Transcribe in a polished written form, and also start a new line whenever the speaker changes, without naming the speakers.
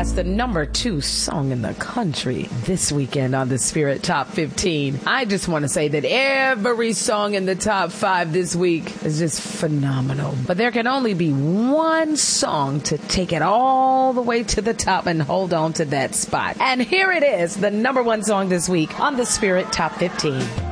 as the number 2 song in the country this weekend on the Spirit Top 15. I just want to say that every song in the top 5 this week is just phenomenal. But there can only be one song to take it all the way to the top and hold on to that spot. And here it is, the number 1 song this week on the Spirit Top 15.